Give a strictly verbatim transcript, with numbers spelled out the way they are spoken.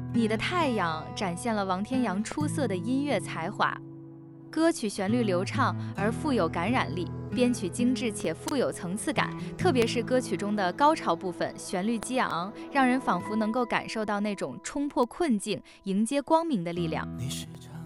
你的太阳展现了王天阳出色的音乐才华，歌曲旋律流畅而富有感染力，编曲精致且富有层次感，特别是歌曲中的高潮部分，旋律激昂，让人仿佛能够感受到那种冲破困境、迎接光明的力量。